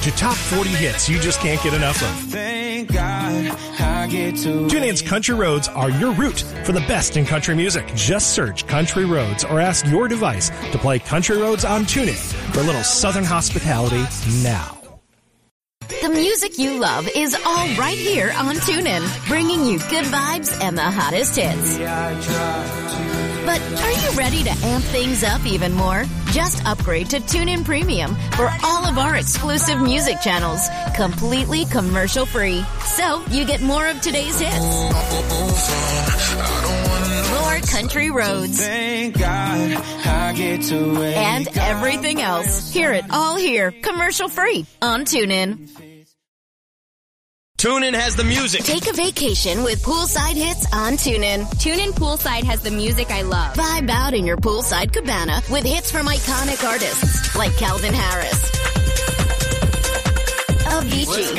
to top 40 hits you just can't get enough of. Thank God I get to TuneIn's Country Roads are your route for the best in country music. Just search Country Roads or ask your device to play Country Roads on TuneIn for a little Southern hospitality now. The music you love is all right here on TuneIn, bringing you good vibes and the hottest hits. But are you ready to amp things up even more? Just upgrade to TuneIn Premium for all of our exclusive music channels, completely commercial-free. So you get more of today's hits. More country roads. Thank God I get to and everything else. Hear it all here, commercial-free on TuneIn. TuneIn has the music. Take a vacation with poolside hits on TuneIn. TuneIn Poolside has the music I love. Vibe out in your poolside cabana with hits from iconic artists like Calvin Harris, Avicii,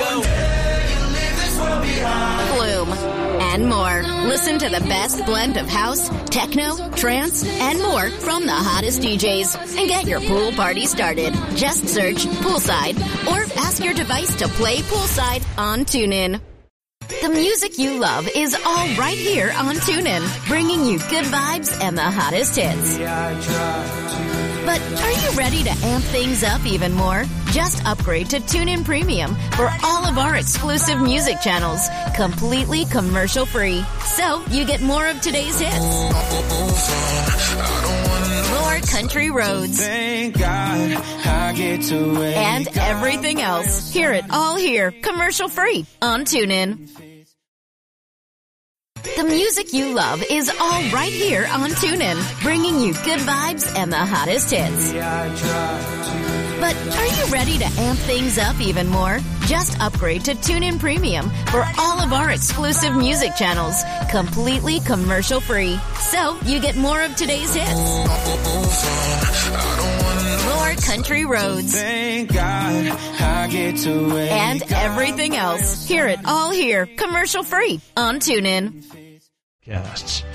Flume, and more. Listen to the best blend of house, techno, trance, and more from the hottest DJs and get your pool party started. Just search Poolside or ask your device to play Poolside on TuneIn. The music you love is all right here on TuneIn, bringing you good vibes and the hottest hits. But are you ready to amp things up even more? Just upgrade to TuneIn Premium for all of our exclusive music channels, completely commercial-free. So you get more of today's hits. More country roads. Thank God I get to and everything else. Hear it all here, commercial-free on TuneIn. The music you love is all right here on TuneIn, bringing you good vibes and the hottest hits. But are you ready to amp things up even more? Just upgrade to TuneIn Premium for all of our exclusive music channels, completely commercial-free. So you get more of today's hits. More country roads. Thank God I get to and everything else. Hear it all here, commercial-free on TuneIn. Casts.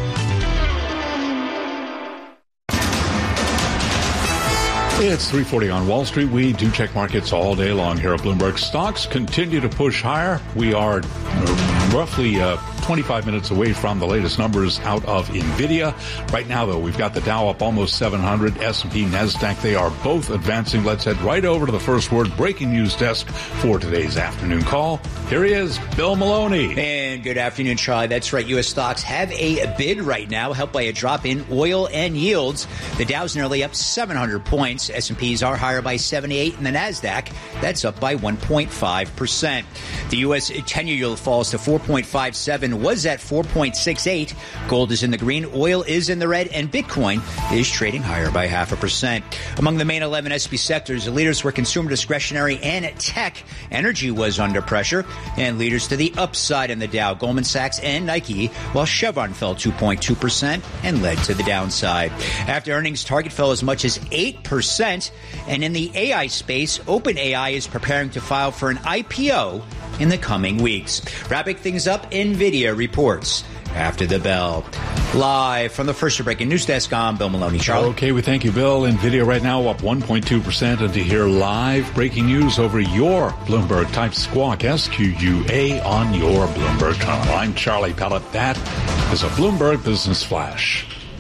It's 3:40 on Wall Street. We do check markets all day long here at Bloomberg. Stocks continue to push higher. We are roughly 25 minutes away from the latest numbers out of NVIDIA. Right now, though, we've got the Dow up almost 700, S&P, NASDAQ. They are both advancing. Let's head right over to the first word breaking news desk for today's afternoon call. Here he is, Bill Maloney. And good afternoon, Charlie. That's right. U.S. stocks have a bid right now, helped by a drop in oil and yields. The Dow's nearly up 700 points. S&Ps are higher by 78, and the NASDAQ, that's up by 1.5%. The U.S. 10-year yield falls to 4.57, was at 4.68. Gold is in the green, oil is in the red, and Bitcoin is trading higher by 0.5%. Among the main 11 S&P sectors, the leaders were consumer discretionary and tech. Energy was under pressure, and leaders to the upside in the Dow, Goldman Sachs and Nike, while Chevron fell 2.2% and led to the downside. After earnings, Target fell as much as 8%. And in the AI space, OpenAI is preparing to file for an IPO in the coming weeks. Wrapping things up, NVIDIA reports after the bell. Live from the first breaking news desk, I'm Bill Maloney. Charlie. Okay, we thank you, Bill. NVIDIA right now up 1.2%. And to hear live breaking news over your Bloomberg, type Squawk, SQUA, on your Bloomberg channel. I'm Charlie Pellet. That is a Bloomberg Business Flash.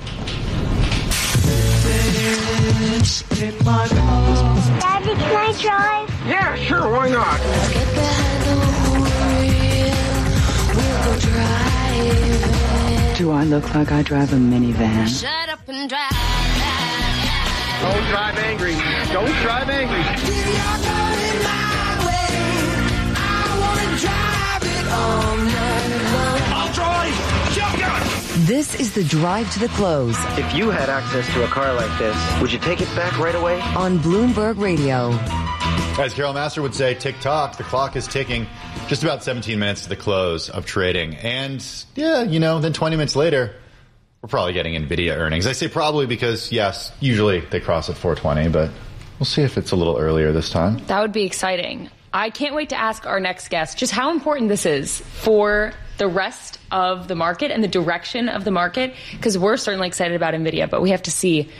Daddy, can I drive? Yeah, sure, why not? Get behind the wheel. Do I look like I drive a minivan? Shut up and drive. Don't drive angry. Don't drive angry. I'll drive. Shotgun. This is the drive to the close If you had access to a car like this, would you take it back right away? on Bloomberg Radio. As Carol Master would say, tick-tock, the clock is ticking. Just about 17 minutes to the close of trading. And, yeah, then 20 minutes later, we're probably getting NVIDIA earnings. I say probably because, yes, usually they cross at 420, but we'll see if it's a little earlier this time. That would be exciting. I can't wait to ask our next guest just how important this is for the rest of the market and the direction of the market, because we're certainly excited about NVIDIA, but we have to see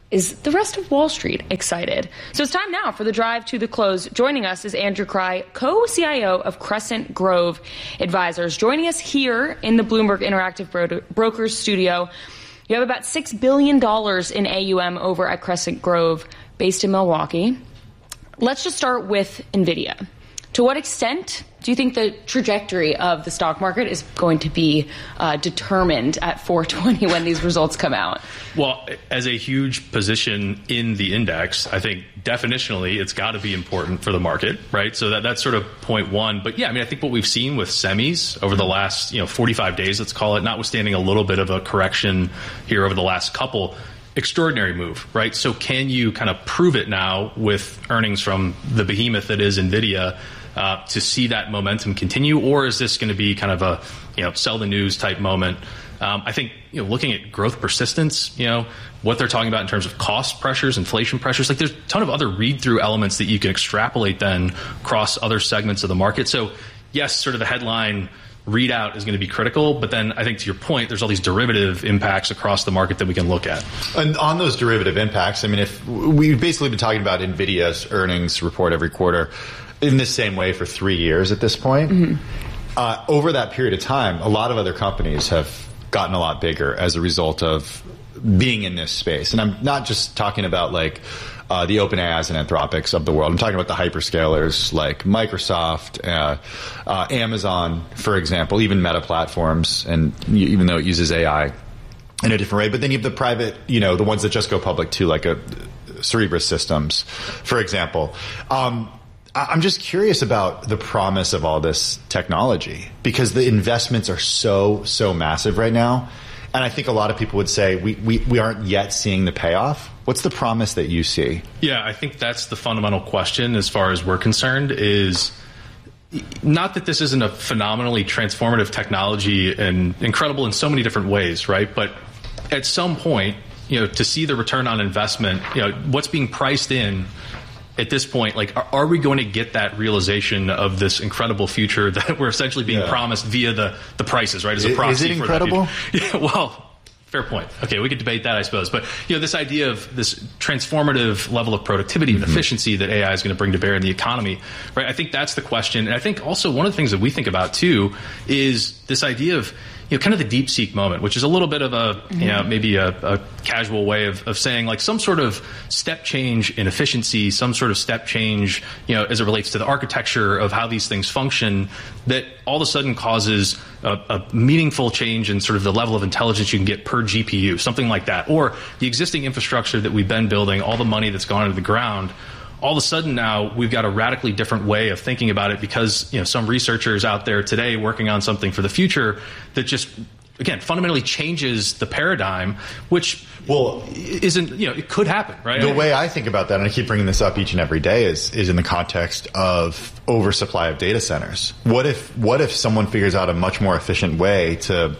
is the rest of Wall Street excited? So it's time now for the drive to the close. Joining us is Andrew Krei, co-CIO of Crescent Grove Advisors. Joining us here in the Bloomberg Interactive Brokers studio, you have about $6 billion in AUM over at Crescent Grove, based in Milwaukee. Let's just start with NVIDIA. To what extent do you think the trajectory of the stock market is going to be determined at 420 when these results come out? Well, as a huge position in the index, I think definitionally it's got to be important for the market, right? So that's sort of point one. But yeah, I mean, I think what we've seen with semis over the last 45 days, let's call it, notwithstanding a little bit of a correction here over the last couple, extraordinary move, right? So can you kind of prove it now with earnings from the behemoth that is NVIDIA to see that momentum continue, or is this going to be kind of a sell the news type moment? I think looking at growth persistence, what they're talking about in terms of cost pressures, inflation pressures, like there's a ton of other read through elements that you can extrapolate then across other segments of the market. So yes, sort of the headline readout is going to be critical, but then I think to your point, there's all these derivative impacts across the market that we can look at. And on those derivative impacts, I mean, if we've basically been talking about NVIDIA's earnings report every quarter in the same way for 3 years at this point. Mm-hmm. Over that period of time, a lot of other companies have gotten a lot bigger as a result of being in this space. And I'm not just talking about like the OpenAIs and Anthropics of the world. I'm talking about the hyperscalers like Microsoft, Amazon, for example, even Meta platforms, and even though it uses AI in a different way. But then you have the private, the ones that just go public too, like Cerebras Systems, for example. I'm just curious about the promise of all this technology because the investments are so massive right now. And I think a lot of people would say we aren't yet seeing the payoff. What's the promise that you see? Yeah, I think that's the fundamental question as far as we're concerned is not that this isn't a phenomenally transformative technology and incredible in so many different ways, right? But at some point, to see the return on investment, what's being priced in at this point, like, are we going to get that realization of this incredible future that we're essentially being promised via the prices, right? As a proxy. Is it incredible? For that future. Yeah, well, fair point. Okay, we could debate that, I suppose. But, this idea of this transformative level of productivity and efficiency that AI is going to bring to bear in the economy, right? I think that's the question. And I think also one of the things that we think about, too, is this idea of, kind of the DeepSeek moment, which is a little bit of a, maybe a casual way of saying like some sort of step change in efficiency, some sort of step change, as it relates to the architecture of how these things function that all of a sudden causes a meaningful change in sort of the level of intelligence you can get per GPU, something like that. Or the existing infrastructure that we've been building, all the money that's gone into the ground, all of a sudden now we've got a radically different way of thinking about it because, some researchers out there today working on something for the future that just, again, fundamentally changes the paradigm, which isn't, it could happen, right? The way I think about that, and I keep bringing this up each and every day, is in the context of oversupply of data centers. What if someone figures out a much more efficient way to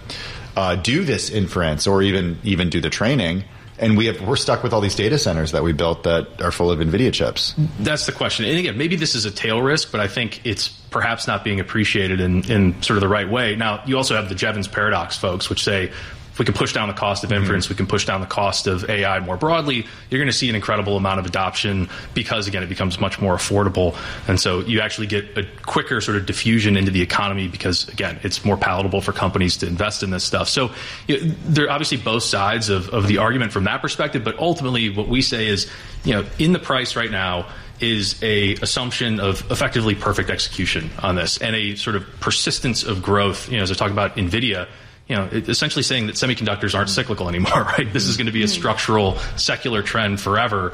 do this inference or even do the training? And we're stuck with all these data centers that we built that are full of NVIDIA chips. That's the question. And again, maybe this is a tail risk, but I think it's perhaps not being appreciated in sort of the right way. Now, you also have the Jevons paradox, folks, which say if we can push down the cost of inference, we can push down the cost of AI more broadly, you're going to see an incredible amount of adoption because, again, it becomes much more affordable. And so you actually get a quicker sort of diffusion into the economy because, again, it's more palatable for companies to invest in this stuff. So there are obviously both sides of the argument from that perspective. But ultimately, what we say is, in the price right now is a assumption of effectively perfect execution on this and a sort of persistence of growth. As I talk about NVIDIA, essentially saying that semiconductors aren't cyclical anymore, right? This is going to be a structural, secular trend forever.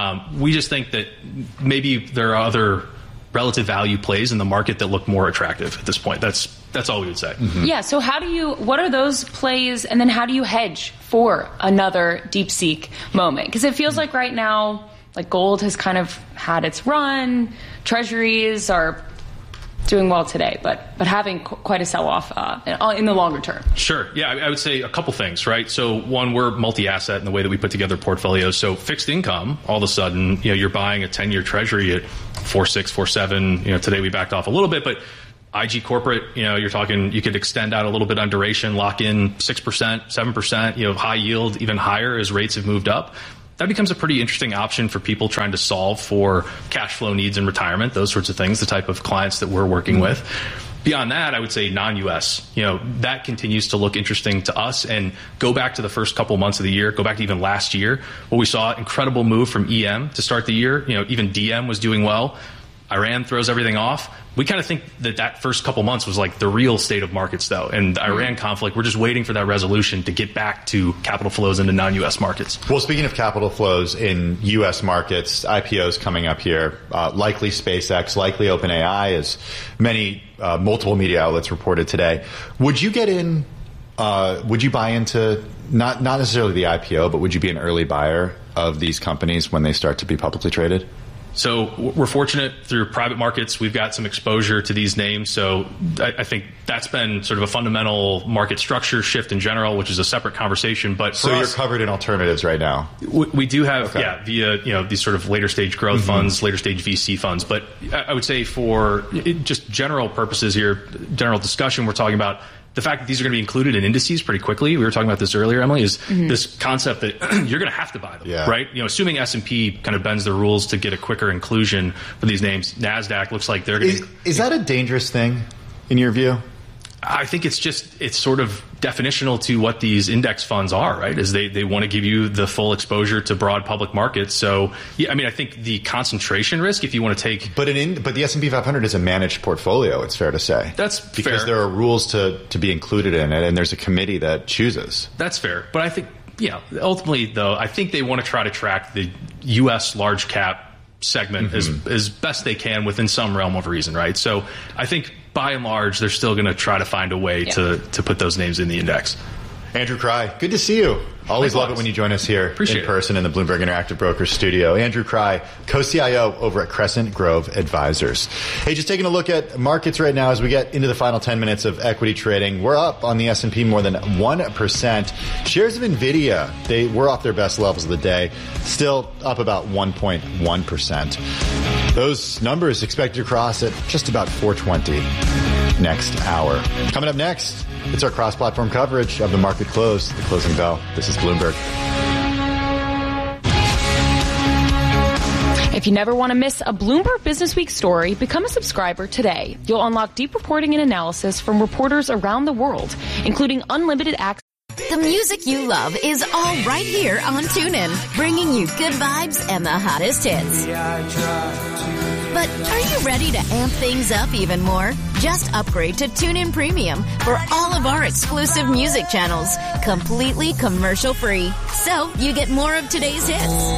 We just think that maybe there are other relative value plays in the market that look more attractive at this point. That's all we would say. Mm-hmm. Yeah. So what are those plays, and then how do you hedge for another DeepSeek moment? Because it feels like right now, like gold has kind of had its run, treasuries are doing well today, but having quite a sell-off in the longer term. Sure. Yeah, I would say a couple things, right? So one, we're multi-asset in the way that we put together portfolios. So fixed income, all of a sudden, you're buying a 10-year treasury at 4.6, 4.7. Today we backed off a little bit, but IG corporate, you're talking, you could extend out a little bit on duration, lock in 6%, 7%, high yield, even higher as rates have moved up. that becomes a pretty interesting option for people trying to solve for cash flow needs in retirement, those sorts of things, the type of clients that we're working with. Beyond that, I would say non-U.S. That continues to look interesting to us. And go back to the first couple months of the year, go back to even last year, where we saw incredible move from EM to start the year. Even DM was doing well. Iran throws everything off. We kind of think that first couple months was like the real state of markets, though. And the Iran conflict, we're just waiting for that resolution to get back to capital flows into non-U.S. markets. Well, speaking of capital flows in U.S. markets, IPOs coming up here, likely SpaceX, likely OpenAI, as many multiple media outlets reported today. Would you get in? Would you buy into not necessarily the IPO, but would you be an early buyer of these companies when they start to be publicly traded? So we're fortunate through private markets. We've got some exposure to these names. So I think that's been sort of a fundamental market structure shift in general, which is a separate conversation. But so you're covered in alternatives right now. We do have, via these sort of later stage growth funds, later stage VC funds. But I would say for just general purposes here, general discussion, we're talking about the fact that these are going to be included in indices pretty quickly. We were talking about this earlier, Emily, is this concept that you're going to have to buy them, right? Assuming S&P kind of bends the rules to get a quicker inclusion for these names, NASDAQ looks like they're going to... Is that a dangerous thing in your view? I think it's sort of definitional to what these index funds are, right? Is they want to give you the full exposure to broad public markets. So, I think the concentration risk, if you want to take... But the S&P 500 is a managed portfolio, it's fair to say. That's fair. Because there are rules to be included in it, and there's a committee that chooses. That's fair. But I think, ultimately, though, I think they want to try to track the U.S. large cap segment as best they can within some realm of reason, right? So I think by and large, they're still going to try to find a way to put those names in the index. Andrew Cry, good to see you. Always love it when you join us here in person in the Bloomberg Interactive Brokers studio. Andrew Cry, co-CIO over at Crescent Grove Advisors. Hey, just taking a look at markets right now as we get into the final 10 minutes of equity trading. We're up on the S&P more than 1%. Shares of NVIDIA, they were off their best levels of the day, still up about 1.1%. Those numbers expected to cross at just about 420 next hour. Coming up next, it's our cross-platform coverage of the market close, the closing bell. This is Bloomberg. If you never want to miss a Bloomberg Business Week story, become a subscriber today. You'll unlock deep reporting and analysis from reporters around the world, including unlimited access. The music you love is all right here on TuneIn, bringing you good vibes and the hottest hits. But are you ready to amp things up even more? Just upgrade to TuneIn Premium for all of our exclusive music channels, completely commercial-free. So you get more of today's hits,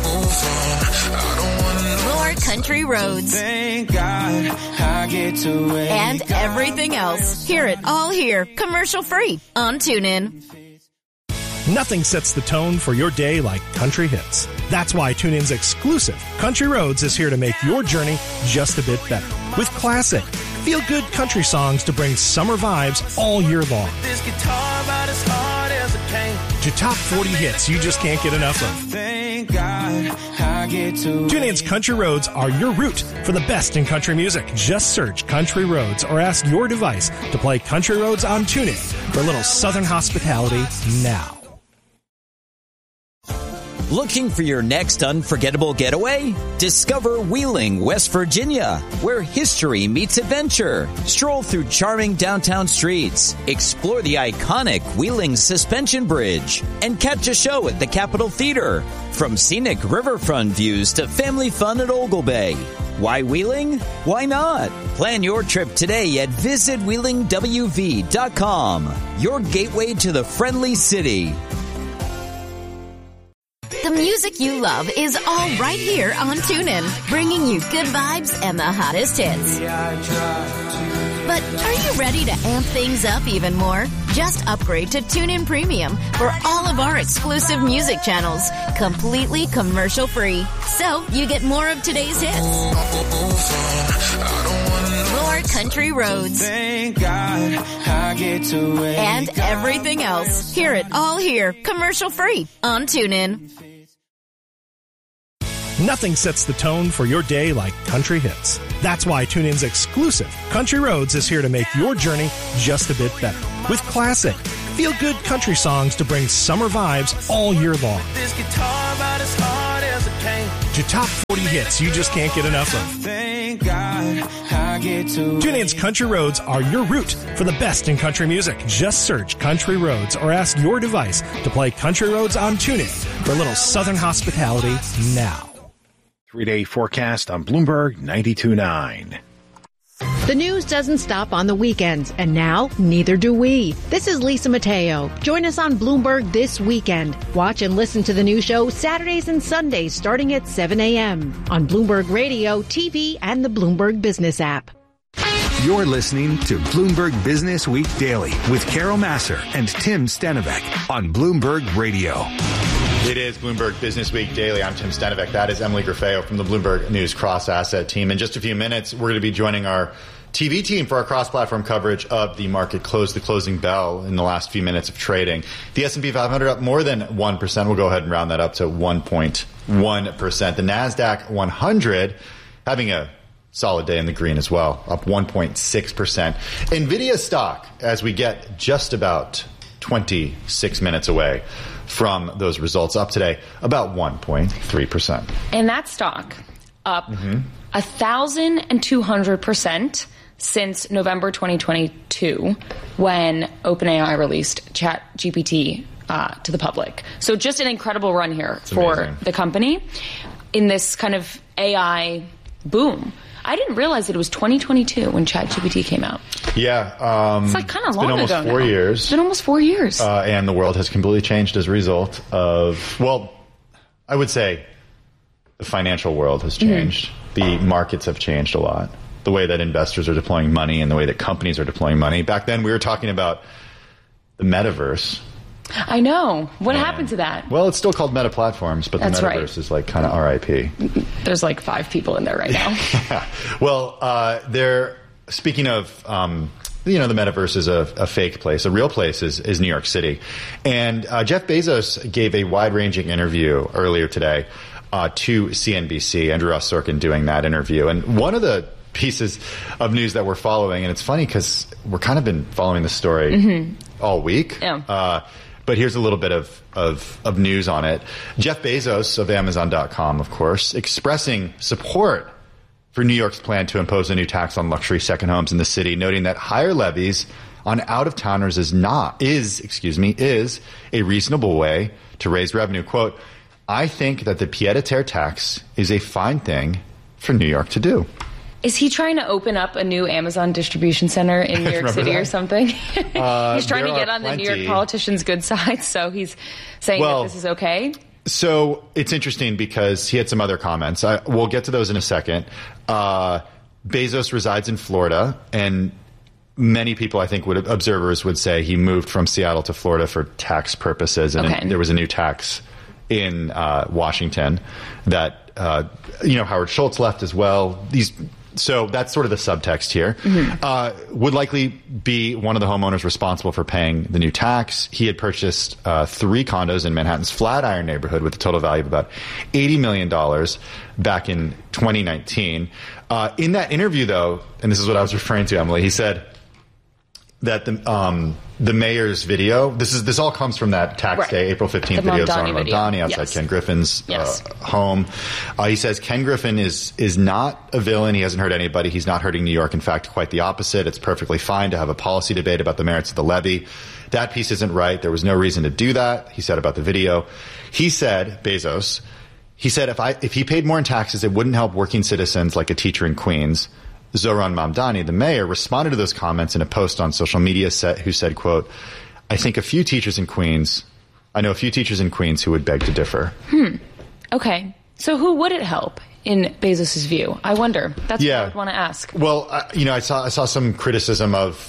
more country roads, Thank God I get to it. and everything else. Hear it all here, commercial-free on TuneIn. Nothing sets the tone for your day like country hits. That's why TuneIn's exclusive Country Roads is here to make your journey just a bit better. With classic, feel-good country songs to bring summer vibes all year long. This guitar about as hard as a cane. To top 40 hits you just can't get enough of. Thank God I get to TuneIn's Country Roads are your route for the best in country music. Just search Country Roads or ask your device to play Country Roads on TuneIn for a little southern hospitality now. Looking for your next unforgettable getaway? Discover Wheeling, West Virginia, where history meets adventure. Stroll through charming downtown streets, explore the iconic Wheeling Suspension Bridge, and catch a show at the Capitol Theater. From scenic riverfront views to family fun at Ogle Bay. Why Wheeling? Why not? Plan your trip today at visitwheelingwv.com, your gateway to the friendly city. The music you love is all right here on TuneIn, bringing you good vibes and the hottest hits. But are you ready to amp things up even more? Just upgrade to TuneIn Premium for all of our exclusive music channels, completely commercial-free. So you get more of today's hits, more country roads, Thank God I get to it. and everything else. Hear it all here, commercial-free on TuneIn. Nothing sets the tone for your day like country hits. That's why TuneIn's exclusive Country Roads is here to make your journey just a bit better. With classic, Feel-good country songs to bring summer vibes all year long. This guitar about as hard as a cane. To top 40 hits you just can't get enough of. Thank God I get to TuneIn's Country Roads are your route for the best in country music. Just search Country Roads or ask your device to play Country Roads on TuneIn for a little Southern hospitality now. 3-day forecast on Bloomberg 92.9. The news doesn't stop on the weekends, and now neither do we. This is Lisa Mateo. Join us on Bloomberg this weekend. Watch and listen to the new show Saturdays and Sundays starting at 7 a.m. on Bloomberg Radio, TV, and the Bloomberg Business app. You're listening to Bloomberg Business Week Daily with Carol Massar and Tim Stenovec on Bloomberg Radio. It is Bloomberg Business Week Daily. I'm Tim Stenovec. That is Emily Grafeo from the Bloomberg News Cross Asset team. In just a few minutes, we're going to be joining our TV team for our cross-platform coverage of the market close, the closing bell in the last few minutes of trading. The S&P 500 up more than 1%. We'll go ahead and round that up to 1.1%. The NASDAQ 100 having a solid day in the green as well, up 1.6%. NVIDIA stock, as we get just about 26 minutes away from those results, up today about 1.3%. And that stock up 1,200% since November 2022 when OpenAI released ChatGPT to the public. So just an incredible run here for the company in this kind of AI boom. I didn't realize that it was 2022 when ChatGPT came out. Yeah. It's like kind of long ago now. It's been almost 4 years. It's been almost 4 years. And the world has completely changed as a result of, well, I would say the financial world has changed. The markets have changed a lot. The way that investors are deploying money and the way that companies are deploying money. Back then, we were talking about the metaverse. I know. What happened to that? Well, it's still called Meta Platforms, but the metaverse is like kind of RIP. There's like 5 people in there right now. Yeah. Well, speaking of, the metaverse is a fake place. A real place is New York City. And Jeff Bezos gave a wide-ranging interview earlier today to CNBC. Andrew Ross Sorkin doing that interview. And one of the pieces of news that we're following, and it's funny because we're kind of been following this story all week. Yeah. But here's a little bit of news on it. Jeff Bezos of Amazon.com, of course, expressing support for New York's plan to impose a new tax on luxury second homes in the city, noting that higher levies on out-of-towners is a reasonable way to raise revenue. Quote, I think that the pied-à-terre tax is a fine thing for New York to do. Is he trying to open up a new Amazon distribution center in New York City or something? He's trying to get on the New York politicians' good side, so he's saying that this is okay? So it's interesting because he had some other comments. We'll get to those in a second. Bezos resides in Florida, and many people, I think, observers would say he moved from Seattle to Florida for tax purposes, and there was a new tax in Washington that Howard Schultz left as well. So that's sort of the subtext here. Would likely be one of the homeowners responsible for paying the new tax. He had purchased 3 condos in Manhattan's Flatiron neighborhood with a total value of about $80 million back in 2019. In that interview, though, and this is what I was referring to, Emily, he said that the mayor's video, this all comes from that tax day, April 15th video of Zohran Mamdani outside Ken Griffin's home. He says Ken Griffin is not a villain. He hasn't hurt anybody. He's not hurting New York. In fact, quite the opposite. It's perfectly fine to have a policy debate about the merits of the levy. That piece isn't right. There was no reason to do that, he said about the video. He said, Bezos, if he paid more in taxes, it wouldn't help working citizens like a teacher in Queens. Zohran Mamdani, the mayor, responded to those comments in a post on social media who said, quote, I know a few teachers in Queens who would beg to differ. Okay. So who would it help in Bezos' view? I wonder. That's what I would want to ask. Well, I saw some criticism of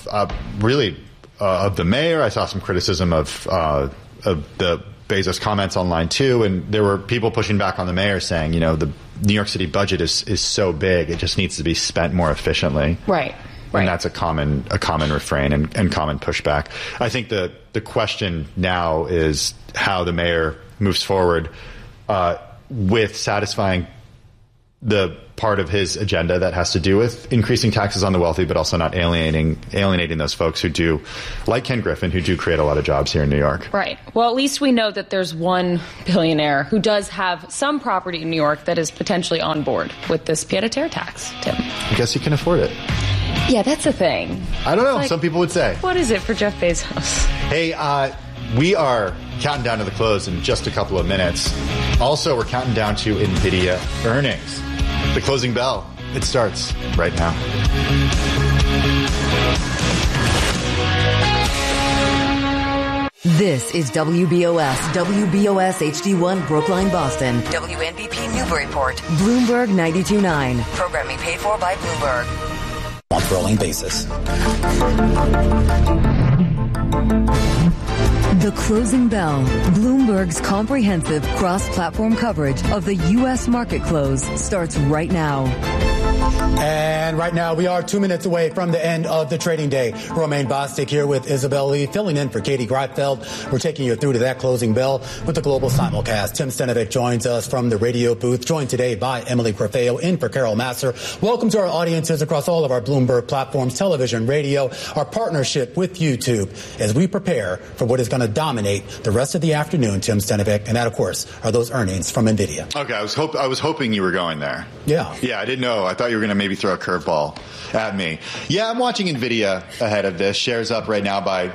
the mayor. I saw some criticism of the Bezos comments online too, and there were people pushing back on the mayor saying, the New York City budget is so big, it just needs to be spent more efficiently. Right. And that's a common refrain and common pushback. I think the question now is how the mayor moves forward with satisfying the part of his agenda that has to do with increasing taxes on the wealthy, but also not alienating those folks who do, like Ken Griffin, who do create a lot of jobs here in New York. Right. Well, at least we know that there's one billionaire who does have some property in New York that is potentially on board with this pied-à-terre tax, Tim. I guess he can afford it. Yeah, that's the thing. I don't know. Some people would say. What is it for Jeff Bezos? Hey, we are counting down to the close in just a couple of minutes. Also, we're counting down to NVIDIA earnings. The closing bell, it starts right now. This is WBOS HD1 Brookline, Boston. WNBP Newburyport. Bloomberg 92.9. Programming paid for by Bloomberg. On a rolling basis. The closing bell. Bloomberg's comprehensive cross-platform coverage of the U.S. market close starts right now. And right now, we are 2 minutes away from the end of the trading day. Romaine Bostic here with Isabel Lee, filling in for Katie Greifeld. We're taking you through to that closing bell with the global simulcast. Tim Stenovic joins us from the radio booth, joined today by Emily Crefeo, in for Carol Masser. Welcome to our audiences across all of our Bloomberg platforms, television, radio, our partnership with YouTube, as we prepare for what is going to dominate the rest of the afternoon, Tim Stenovic. And that, of course, are those earnings from NVIDIA. Okay, I was hoping you were going there. Yeah. Yeah, I didn't know. I thought you were going to maybe throw a curveball at me. Yeah, I'm watching NVIDIA ahead of this. Shares up right now by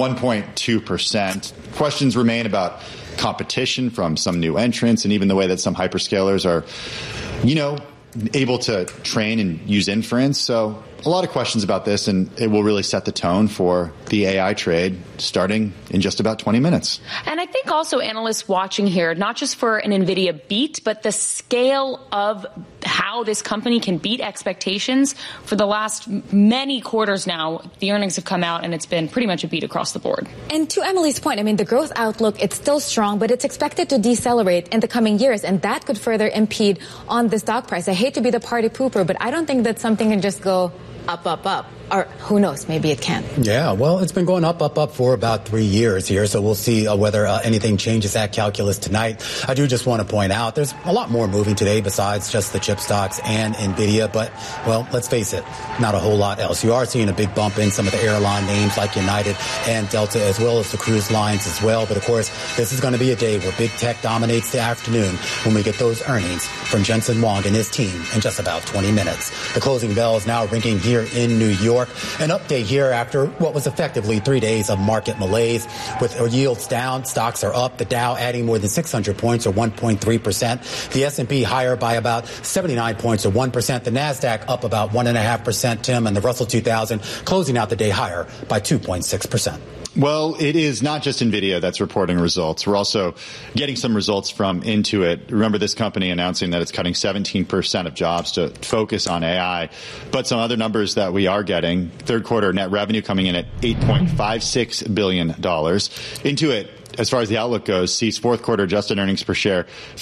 1.2%. Questions remain about competition from some new entrants and even the way that some hyperscalers are, able to train and use inference. So a lot of questions about this, and it will really set the tone for the AI trade starting in just about 20 minutes. And I think also analysts watching here, not just for an NVIDIA beat, but the scale of how this company can beat expectations. For the last many quarters now, the earnings have come out and it's been pretty much a beat across the board. And to Emily's point, the growth outlook, it's still strong, but it's expected to decelerate in the coming years, and that could further impede on the stock price. I hate to be the party pooper, but I don't think that something can just go up, up, up. Or who knows, maybe it can. Yeah, well, it's been going up, up, up for about 3 years here, so we'll see whether anything changes that calculus tonight. I do just want to point out there's a lot more moving today besides just the chip stocks and NVIDIA, but, well, let's face it, not a whole lot else. You are seeing a big bump in some of the airline names like United and Delta, as well as the cruise lines as well. But, of course, this is going to be a day where big tech dominates the afternoon when we get those earnings from Jensen Huang and his team in just about 20 minutes. The closing bell is now ringing here in New York. An update here after what was effectively 3 days of market malaise, with yields down, stocks are up, the Dow adding more than 600 points or 1.3%, the S&P higher by about 79 points or 1%, the NASDAQ up about 1.5%, Tim, and the Russell 2000 closing out the day higher by 2.6%. Well, it is not just NVIDIA that's reporting results. We're also getting some results from Intuit. Remember this company announcing that it's cutting 17% of jobs to focus on AI. But some other numbers that we are getting, third quarter net revenue coming in at $8.56 billion. Intuit, as far as the outlook goes, sees fourth quarter adjusted earnings per share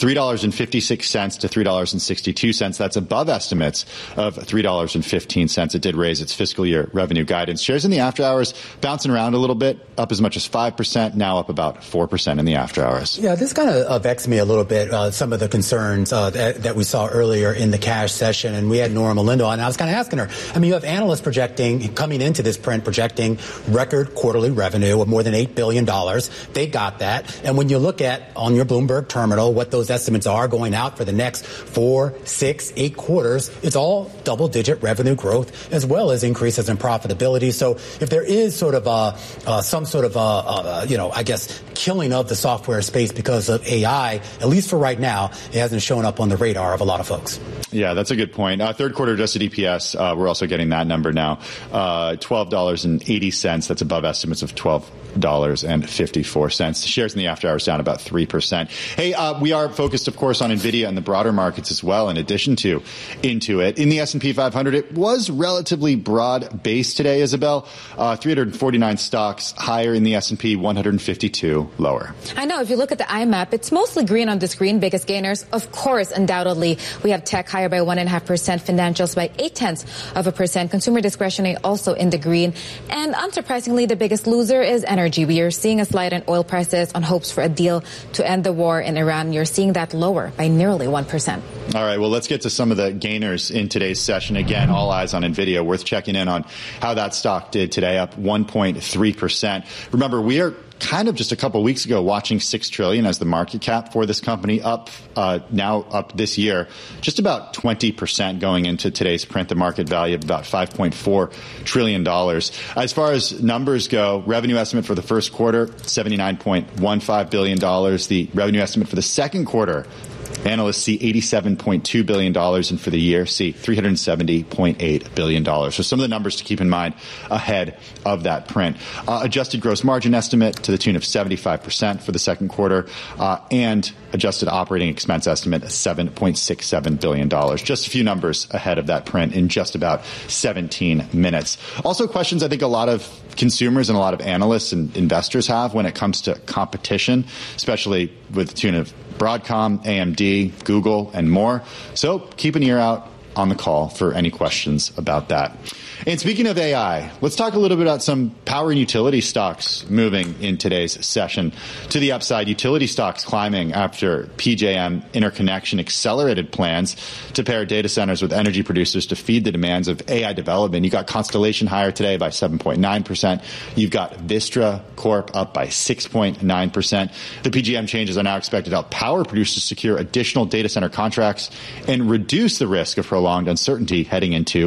$3.56 to $3.62. That's above estimates of $3.15. It did raise its fiscal year revenue guidance. Shares in the after hours bouncing around a little bit, up as much as 5%, now up about 4% in the after hours. Yeah, this kind of vexed me a little bit, some of the concerns that we saw earlier in the cash session. And we had Nora Malindo, and I was kind of asking her, you have analysts coming into this print, projecting record quarterly revenue of more than $8 billion. They got that. And when you look at on your Bloomberg terminal what those estimates are going out for the next 4, 6, 8 quarters, it's all double-digit revenue growth as well as increases in profitability. So if there is sort of some sort of I guess killing of the software space because of AI, at least for right now, it hasn't shown up on the radar of a lot of folks. Yeah, that's a good point. Third quarter adjusted EPS, we're also getting that number now, $12.80. That's above estimates of $12.54. Shares in the after hours down about 3%. Hey, we are focused, of course, on NVIDIA and the broader markets as well, in addition to Intuit. In the S&P 500, it was relatively broad-based today, Isabel. 349 stocks higher in the S&P, 152 lower. I know. If you look at the IMAP, it's mostly green on the screen. Biggest gainers, of course, undoubtedly, we have tech higher by 1.5%, financials by 0.8%, consumer discretionary also in the green. And unsurprisingly, the biggest loser is energy. We are seeing a slide in oil prices prices on hopes for a deal to end the war in Iran. You're seeing that lower by nearly 1%. All right, well, let's get to some of the gainers in today's session. Again, all eyes on NVIDIA. Worth checking in on how that stock did today, up 1.3%. Remember, we are kind of just a couple of weeks ago watching $6 trillion as the market cap for this company, now up this year, just about 20% going into today's print, the market value of about $5.4 trillion. As far as numbers go, revenue estimate for the first quarter, $79.15 billion. The revenue estimate for the second quarter, analysts see $87.2 billion, and for the year, see $370.8 billion. So some of the numbers to keep in mind ahead of that print. Adjusted gross margin estimate to the tune of 75% for the second quarter, and adjusted operating expense estimate of $7.67 billion. Just a few numbers ahead of that print in just about 17 minutes. Also questions I think a lot of consumers and a lot of analysts and investors have when it comes to competition, especially with the tune of Broadcom, AMD, Google, and more. So keep an ear out on the call for any questions about that. And speaking of AI, let's talk a little bit about some power and utility stocks moving in today's session. To the upside, utility stocks climbing after PJM interconnection accelerated plans to pair data centers with energy producers to feed the demands of AI development. You got Constellation higher today by 7.9%. You've got Vistra Corp up by 6.9%. The PJM changes are now expected to help power producers secure additional data center contracts and reduce the risk of prolonged uncertainty heading into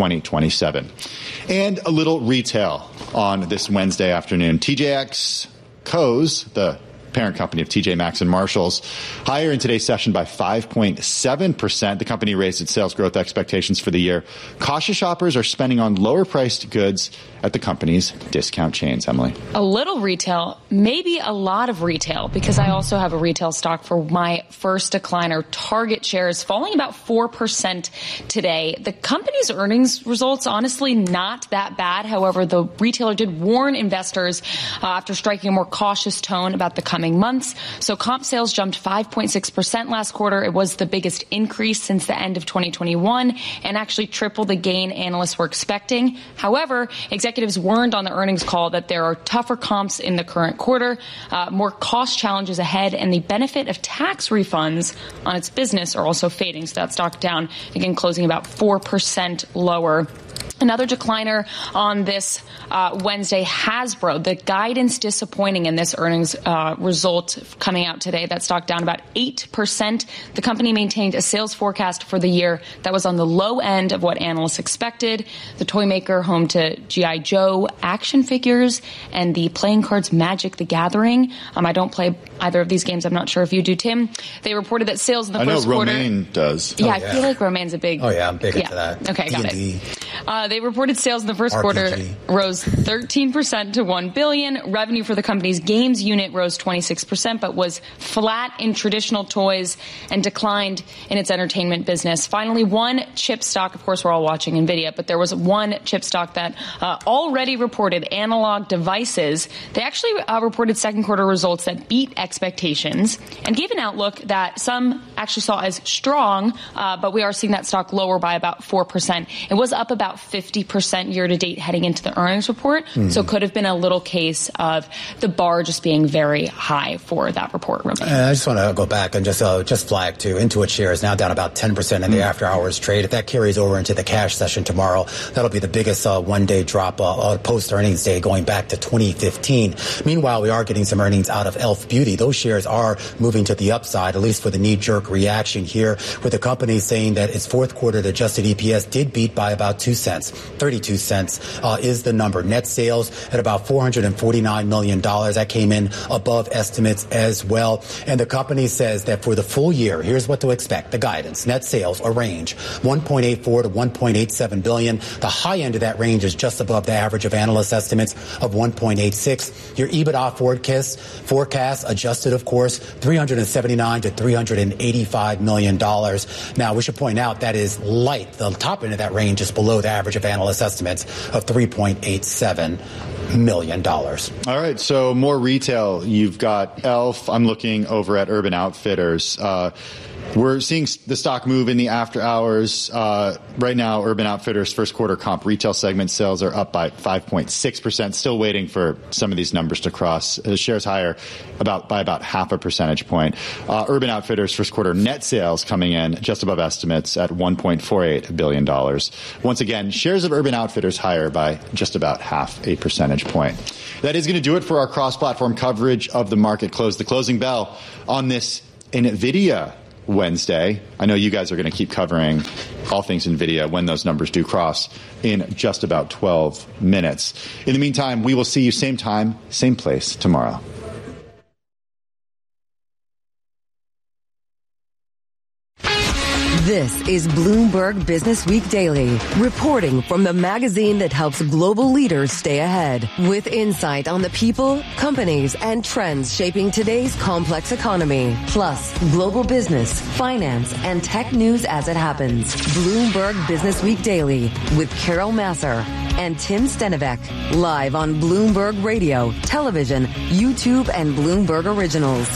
2027. And a little retail on this Wednesday afternoon. TJX Co's, the parent company of TJ Maxx and Marshalls, higher in today's session by 5.7%. The company raised its sales growth expectations for the year. Cautious shoppers are spending on lower priced goods at the company's discount chains. Emily? A little retail, maybe a lot of retail, because I also have a retail stock for my first decliner. Target shares falling about 4% today. The company's earnings results, honestly, not that bad. However, the retailer did warn investors after striking a more cautious tone about the coming months. So comp sales jumped 5.6% last quarter. It was the biggest increase since the end of 2021 and actually triple the gain analysts were expecting. However, executives warned on the earnings call that there are tougher comps in the current quarter, more cost challenges ahead, and the benefit of tax refunds on its business are also fading. So that stock down, again, closing about 4% lower. Another decliner on this Wednesday, Hasbro. The guidance disappointing in this earnings result coming out today. That stock down about 8%. The company maintained a sales forecast for the year that was on the low end of what analysts expected. The toy maker, home to G.I. Joe action figures and the playing cards Magic the Gathering. I don't play either of these games. I'm not sure if you do, Tim. They reported that sales in the first quarter. I know Romaine does. Yeah, I feel like Romaine's a big... Oh, yeah, I'm big into that. Okay, got D&D. it. They reported sales in the first quarter rose 13% to $1 billion. Revenue for the company's games unit rose 26%, but was flat in traditional toys and declined in its entertainment business. Finally, one chip stock, of course, we're all watching NVIDIA, but there was one chip stock that already reported, Analog Devices. They actually reported second quarter results that beat expectations and gave an outlook that some actually saw as strong, but we are seeing that stock lower by about 4%. It was up about 50% year to date heading into the earnings report. So it could have been a little case of the bar just being very high for that report. I just want to go back and just flag too. Intuit shares now down about 10% in the after hours trade. If that carries over into the cash session tomorrow, that'll be the biggest one-day drop post earnings day going back to 2015. Meanwhile, we are getting some earnings out of Elf Beauty. Those shares are moving to the upside, at least for the knee-jerk reaction here, with the company saying that its fourth quarter adjusted EPS did beat by about 2 cents. 32 cents is the number. Net sales at about $449 million. That came in above estimates as well. And the company says that for the full year, here's what to expect. The guidance, net sales, a range, $1.84 to $1.87 billion. The high end of that range is just above the average of analyst estimates of $1.86. Your EBITDA forecast adjusted, of course, $379 to $385 million. Now, we should point out that is light. The top end of that range is below the average of analyst estimates of $3.87 million. All right, so more retail. You've got Elf. I'm looking over at Urban Outfitters. We're seeing the stock move in the after hours. Right now, Urban Outfitters first quarter comp retail segment sales are up by 5.6%. Still waiting for some of these numbers to cross. The shares higher by about half a percentage point. Urban Outfitters first quarter net sales coming in just above estimates at $1.48 billion. Once again, shares of Urban Outfitters higher by just about half a percentage point. That is going to do it for our cross-platform coverage of the market close. The closing bell on this NVIDIA Wednesday. I know you guys are going to keep covering all things NVIDIA when those numbers do cross in just about 12 minutes. In the meantime, we will see you same time, same place tomorrow. This is Bloomberg Business Week Daily, reporting from the magazine that helps global leaders stay ahead, with insight on the people, companies, and trends shaping today's complex economy, plus global business, finance, and tech news as it happens. Bloomberg Business Week Daily with Carol Massar and Tim Stenivek, live on Bloomberg Radio, television, YouTube, and Bloomberg Originals.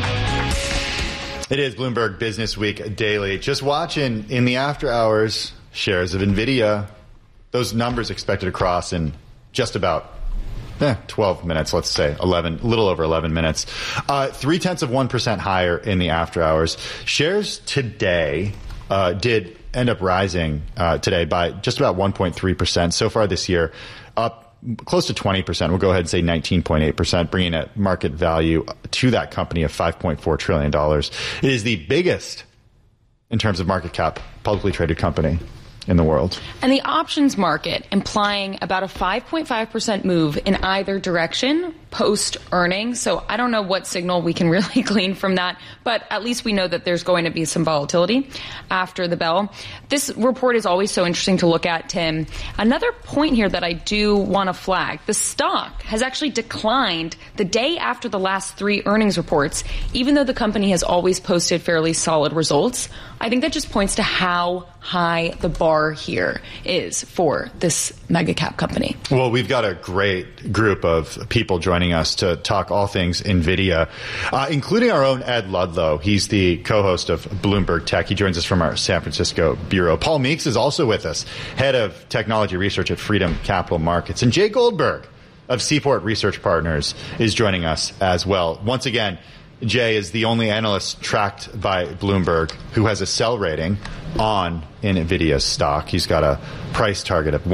It is Bloomberg Business Week Daily. Just watching in the after hours, shares of NVIDIA, those numbers expected to cross in just about 12 minutes, let's say 11, a little over 11 minutes. 0.3% higher in the after hours. Shares today did end up rising today by just about 1.3% so far this year, up close to 20%. We'll go ahead and say 19.8%, bringing a market value to that company of $5.4 trillion. It is the biggest, in terms of market cap, publicly traded company in the world. And the options market implying about a 5.5% move in either direction post earnings. So I don't know what signal we can really glean from that, but at least we know that there's going to be some volatility after the bell. This report is always so interesting to look at, Tim. Another point here that I do want to flag, the stock has actually declined the day after the last 3 earnings reports, even though the company has always posted fairly solid results. I think that just points to how high the bar here is for this mega cap company. Well, we've got a great group of people joining us to talk all things NVIDIA, including our own Ed Ludlow. He's the co-host of Bloomberg Tech. He joins us from our San Francisco bureau. Paul Meeks is also with us, head of technology research at Freedom Capital Markets. And Jay Goldberg of Seaport Research Partners is joining us as well. Once again, Jay is the only analyst tracked by Bloomberg who has a sell rating on NVIDIA stock. He's got a price target of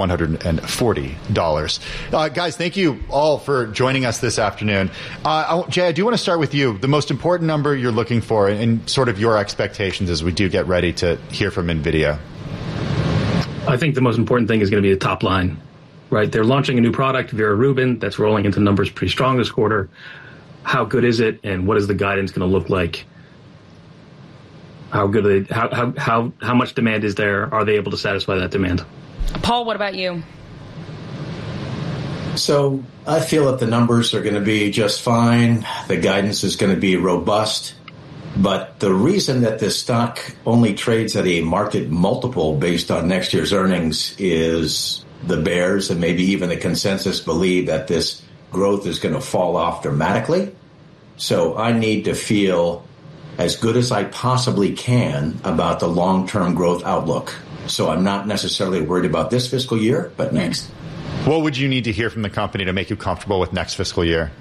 $140. Guys, thank you all for joining us this afternoon. Jay, I do want to start with you. The most important number you're looking for and sort of your expectations as we do get ready to hear from NVIDIA. I think the most important thing is going to be the top line, right? They're launching a new product, Vera Rubin, that's rolling into numbers pretty strong this quarter. How good is it, and what is the guidance going to look like? How good are they, how much demand is there? Are they able to satisfy that demand? Paul, what about you? So I feel that the numbers are going to be just fine. The guidance is going to be robust. But the reason that this stock only trades at a market multiple based on next year's earnings is the bears and maybe even the consensus believe that this growth is going to fall off dramatically. So I need to feel as good as I possibly can about the long-term growth outlook. So I'm not necessarily worried about this fiscal year, but next. What would you need to hear from the company to make you comfortable with next fiscal year?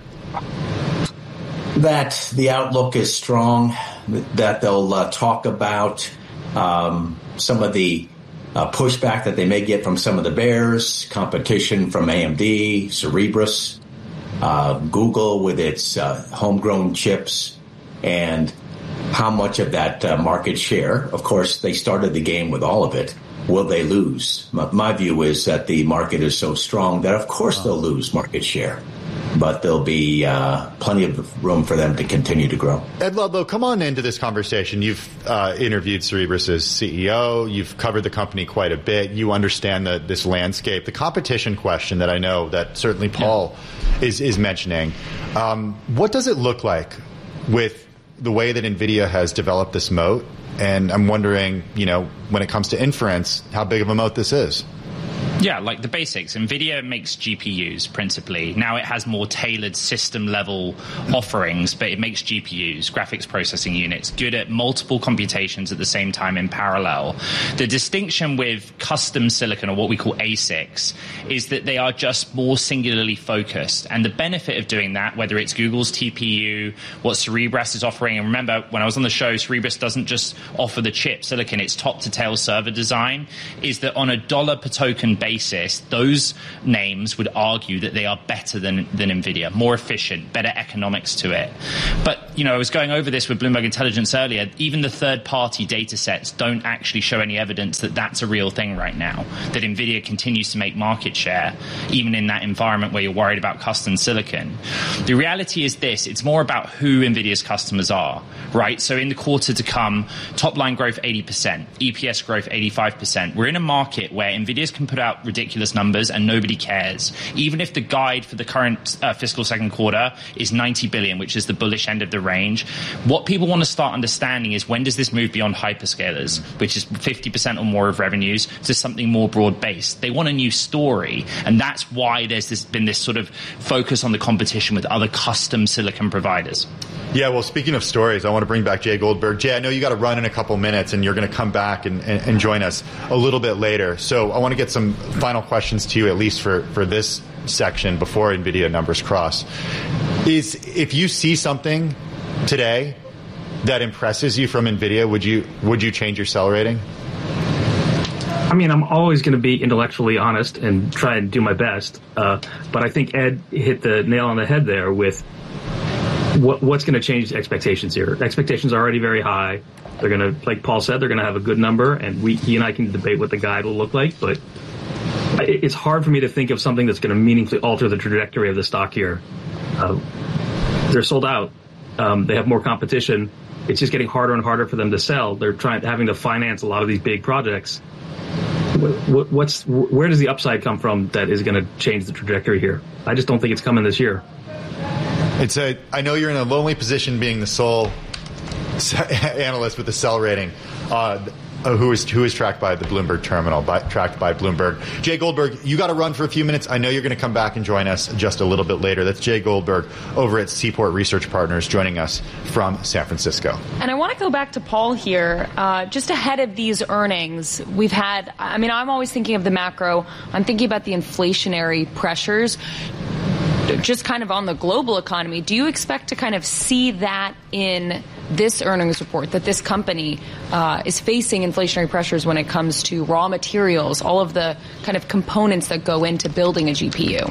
That the outlook is strong, that they'll talk about some of the pushback that they may get from some of the bears, competition from AMD, Cerebras, Google with its homegrown chips, and how much of that market share. Of course, they started the game with all of it. Will they lose? My view is that the market is so strong that, of course, they'll lose market share. But there'll be plenty of room for them to continue to grow. Ed Ludlow, come on into this conversation. You've interviewed Cerebras' CEO. You've covered the company quite a bit. You understand this landscape. The competition question that I know that certainly Paul is mentioning. What does it look like with the way that NVIDIA has developed this moat? And I'm wondering, when it comes to inference, how big of a moat this is. Yeah, like the basics. NVIDIA makes GPUs principally. Now it has more tailored system level offerings, but it makes GPUs, graphics processing units, good at multiple computations at the same time in parallel. The distinction with custom silicon, or what we call ASICs, is that they are just more singularly focused. And the benefit of doing that, whether it's Google's TPU, what Cerebras is offering, and remember, when I was on the show, Cerebras doesn't just offer the chip silicon, it's top to tail server design, is that on a dollar per token basis, those names would argue that they are better than NVIDIA, more efficient, better economics to it. But, I was going over this with Bloomberg Intelligence earlier. Even the third-party data sets don't actually show any evidence that that's a real thing right now, that NVIDIA continues to make market share, even in that environment where you're worried about custom silicon. The reality is this, it's more about who NVIDIA's customers are, right? So in the quarter to come, top-line growth 80%, EPS growth 85%. We're in a market where NVIDIA can put out ridiculous numbers and nobody cares. Even if the guide for the current fiscal second quarter is $90 billion, which is the bullish end of the range, what people want to start understanding is when does this move beyond hyperscalers, which is 50% or more of revenues, to something more broad-based. They want a new story, and that's why there's been this sort of focus on the competition with other custom silicon providers. Yeah, well, speaking of stories, I want to bring back Jay Goldberg. Jay, I know you got to run in a couple minutes, and you're going to come back and join us a little bit later. So I want to get some final questions to you, at least for this section before NVIDIA numbers cross. Is if you see something today that impresses you from NVIDIA, would you change your sell rating? I mean, I'm always going to be intellectually honest and try and do my best. But I think Ed hit the nail on the head there with what's going to change expectations here. Expectations are already very high. They're going to, like Paul said, they're going to have a good number, and he and I can debate what the guide will look like. But it's hard for me to think of something that's going to meaningfully alter the trajectory of the stock here. They're sold out. They have more competition. It's just getting harder and harder for them to sell. They're having to finance a lot of these big projects. Where does the upside come from that is going to change the trajectory here? I just don't think it's coming this year. I know you're in a lonely position being the sole analyst with the sell rating, who is tracked by the Bloomberg terminal, tracked by Bloomberg. Jay Goldberg, you got to run for a few minutes. I know you're going to come back and join us just a little bit later. That's Jay Goldberg over at Seaport Research Partners joining us from San Francisco. And I want to go back to Paul here. Just ahead of these earnings, we've had, I'm always thinking of the macro. I'm thinking about the inflationary pressures just kind of on the global economy. Do you expect to kind of see that in this earnings report, that this company is facing inflationary pressures when it comes to raw materials, all of the kind of components that go into building a GPU?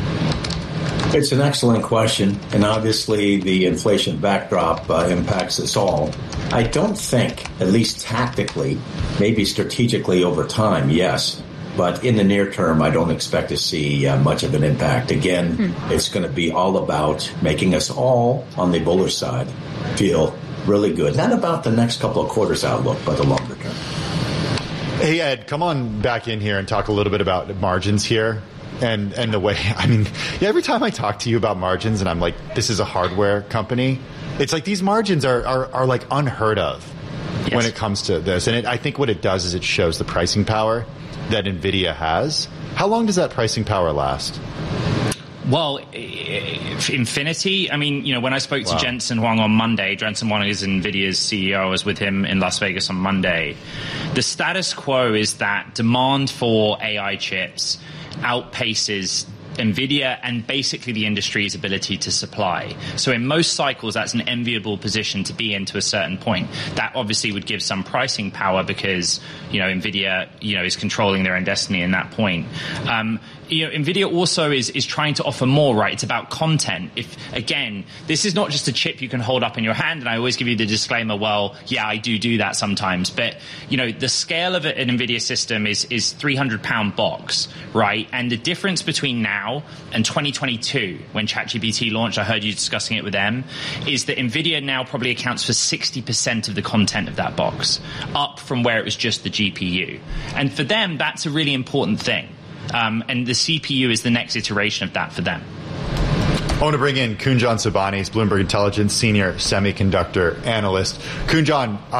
It's an excellent question, and obviously the inflation backdrop impacts us all. I don't think, at least tactically, maybe strategically over time, yes, but in the near term, I don't expect to see much of an impact. Again, it's going to be all about making us all on the bullish side feel really good. Not about the next couple of quarters outlook, but the longer term. Hey, Ed, come on back in here and talk a little bit about margins here. And the way, every time I talk to you about margins and I'm like, this is a hardware company, it's like these margins are like unheard of when it comes to this. And I think what it does is it shows the pricing power that NVIDIA has. How long does that pricing power last? Well, infinity. When I spoke to Jensen Huang on Monday, Jensen Huang is NVIDIA's CEO. I was with him in Las Vegas on Monday. The status quo is that demand for AI chips outpaces NVIDIA and basically the industry's ability to supply. So in most cycles, that's an enviable position to be in to a certain point. That obviously would give some pricing power because, NVIDIA, is controlling their own destiny in that point. NVIDIA also is trying to offer more, right? It's about content. Again, this is not just a chip you can hold up in your hand, and I always give you the disclaimer, well, yeah, I do that sometimes. But, the scale of an NVIDIA system is 300-pound box, right? And the difference between now and 2022, when ChatGPT launched, I heard you discussing it with them, is that NVIDIA now probably accounts for 60% of the content of that box, up from where it was just the GPU. And for them, that's a really important thing. And the CPU is the next iteration of that for them. I want to bring in Kunjan Sobhani, Bloomberg Intelligence Senior Semiconductor Analyst. Kunjan,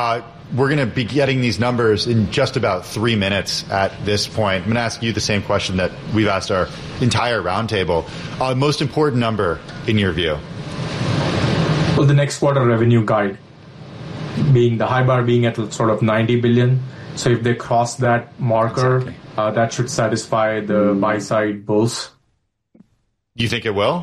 we're going to be getting these numbers in just about 3 minutes at this point. I'm going to ask you the same question that we've asked our entire roundtable. Most important number in your view? Well, the next quarter revenue guide, being the high bar being at sort of 90 billion. So if they cross that marker, that should satisfy the buy-side bulls. You think it will?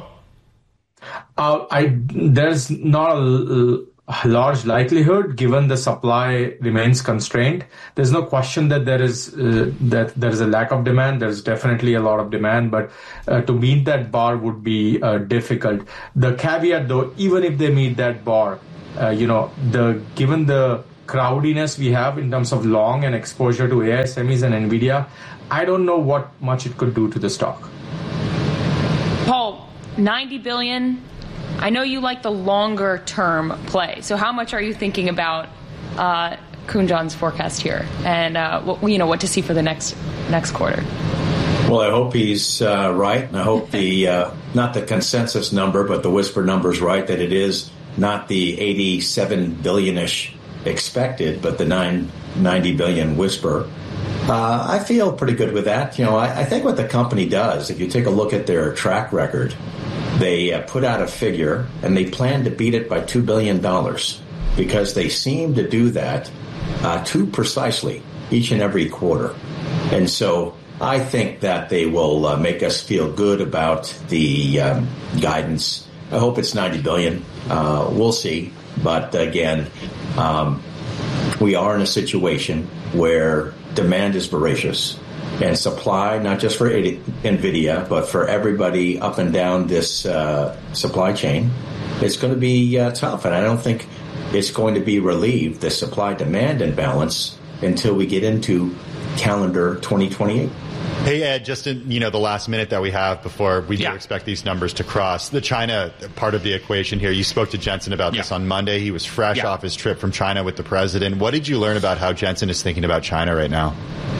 There's not a large likelihood, given the supply remains constrained. There's no question that there is a lack of demand. There's definitely a lot of demand, but to meet that bar would be difficult. The caveat, though, even if they meet that bar, given the crowdiness we have in terms of long and exposure to AI semis and NVIDIA, I don't know what much it could do to the stock. Paul, 90 billion. I know you like the longer term play. So how much are you thinking about Kunjan's forecast here, and what to see for the next quarter? Well, I hope he's right, and I hope the not the consensus number, but the whisper number's right, that it is not the 87 billion-ish expected, but the 90 billion whisper. I feel pretty good with that. I think what the company does, if you take a look at their track record, they put out a figure and they plan to beat it by $2 billion because they seem to do that too precisely each and every quarter. And so I think that they will make us feel good about the guidance. I hope it's 90 billion. We'll see. But again, we are in a situation where demand is voracious and supply, not just for NVIDIA, but for everybody up and down this supply chain, it's going to be tough. And I don't think it's going to be relieved, the supply-demand imbalance, until we get into calendar 2028. Hey, Ed, just in the last minute that we have before we do expect these numbers to cross, the China part of the equation here, you spoke to Jensen about this on Monday. He was fresh off his trip from China with the president. What did you learn about how Jensen is thinking about China right now?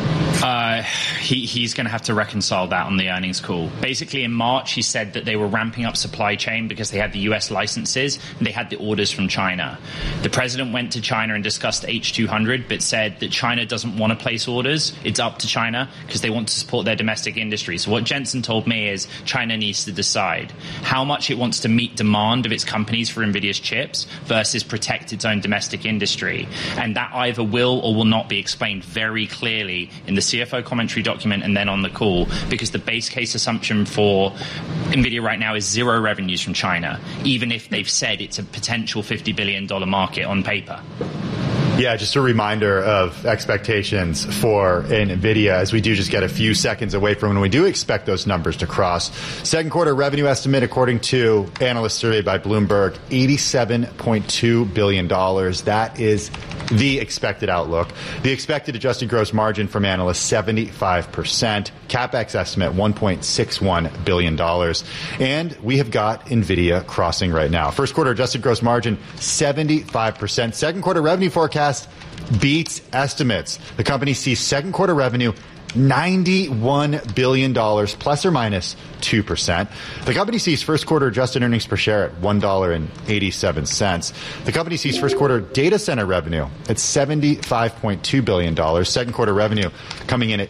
He's going to have to reconcile that on the earnings call. Basically, in March, he said that they were ramping up supply chain because they had the U.S. licenses and they had the orders from China. The president went to China and discussed H200, but said that China doesn't want to place orders. It's up to China because they want to support their domestic industry. So what Jensen told me is China needs to decide how much it wants to meet demand of its companies for NVIDIA's chips versus protect its own domestic industry. And that either will or will not be explained very clearly in the CFO commentary document and then on the call, because the base case assumption for NVIDIA right now is zero revenues from China, even if they've said it's a potential $50 billion market on paper. Yeah, just a reminder of expectations for NVIDIA as we do just get a few seconds away from when we do expect those numbers to cross. Second quarter revenue estimate, according to analyst survey by Bloomberg, $87.2 billion. That is the expected outlook. The expected adjusted gross margin from analysts, 75%. CapEx estimate, $1.61 billion. And we have got NVIDIA crossing right now. First quarter adjusted gross margin, 75%. Second quarter revenue forecast beats estimates. The company sees second quarter revenue $91 billion, plus or minus 2%. The company sees first quarter adjusted earnings per share at $1.87. The company sees first quarter data center revenue at $75.2 billion. Second quarter revenue coming in at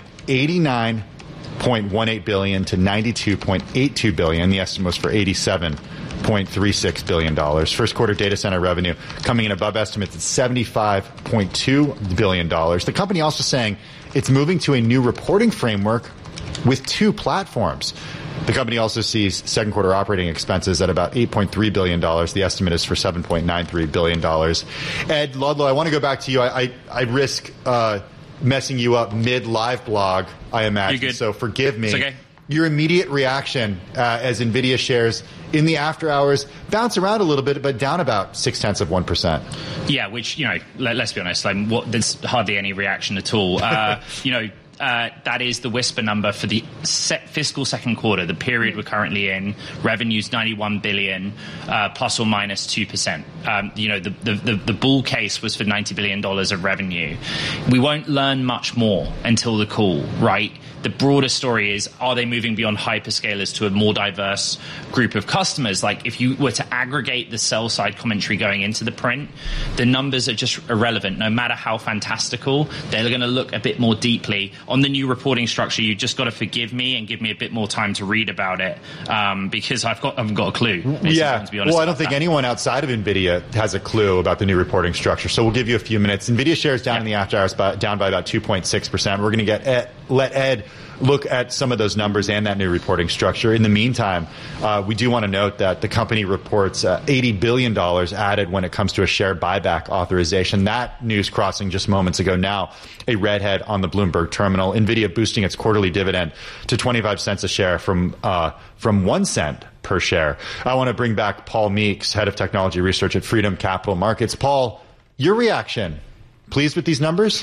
$89.18 billion to $92.82 billion. The estimate was for $87.36 billion. First quarter data center revenue coming in above estimates at $75.2 billion. The company also saying it's moving to a new reporting framework with two platforms. The company also sees second quarter operating expenses at about $8.3 billion. The estimate is for $7.93 billion. Ed Ludlow, I want to go back to you. I risk messing you up mid-live blog, I imagine. You're good. So forgive me. It's okay. Your immediate reaction as NVIDIA shares in the after hours bounce around a little bit, but down about 0.6%. Yeah, which, let's be honest, there's hardly any reaction at all. that is the whisper number for the fiscal second quarter, the period we're currently in. Revenue's $91 billion, plus or minus 2%. The bull case was for $90 billion of revenue. We won't learn much more until the call, right? The broader story is, are they moving beyond hyperscalers to a more diverse group of customers? Like, if you were to aggregate the sell side commentary going into the print, the numbers are just irrelevant. No matter how fantastical, they're going to look a bit more deeply. On the new reporting structure, you just got to forgive me and give me a bit more time to read about it, because I haven't got a clue. Yeah, well, I don't think anyone outside of NVIDIA has a clue about the new reporting structure. So we'll give you a few minutes. NVIDIA shares down in the after hours, down by about 2.6%. We're going to let Ed look at some of those numbers and that new reporting structure. In the meantime, we do want to note that the company reports $80 billion added when it comes to a share buyback authorization. That news crossing just moments ago now, a redhead on the Bloomberg terminal. NVIDIA boosting its quarterly dividend to 25 cents a share from 1 cent per share. I want to bring back Paul Meeks, head of technology research at Freedom Capital Markets. Paul, your reaction? Pleased with these numbers?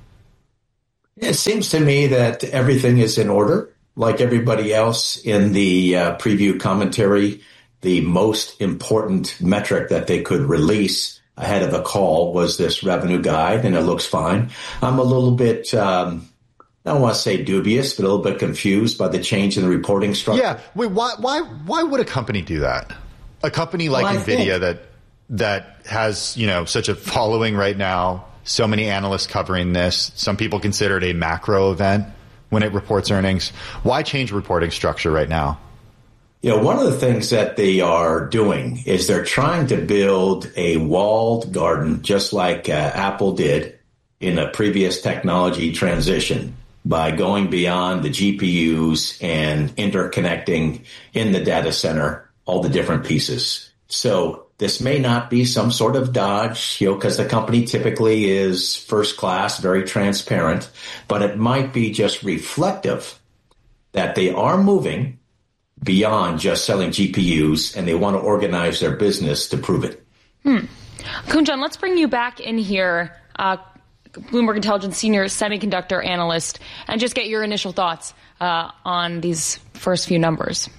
It seems to me that everything is in order. Like everybody else in the preview commentary, the most important metric that they could release ahead of a call was this revenue guide, and it looks fine. I'm a little bit, I don't want to say dubious, but a little bit confused by the change in the reporting structure. Yeah, wait, why would a company do that? A company like NVIDIA that has, such a following right now, so many analysts covering this. Some people consider it a macro event when it reports earnings. Why change reporting structure right now? One of the things that they are doing is they're trying to build a walled garden, just like Apple did in a previous technology transition, by going beyond the GPUs and interconnecting in the data center all the different pieces. So this may not be some sort of dodge, because the company typically is first class, very transparent, but it might be just reflective that they are moving beyond just selling GPUs, and they want to organize their business to prove it. Kunjan, let's bring you back in here, Bloomberg Intelligence senior semiconductor analyst, and just get your initial thoughts on these first few numbers.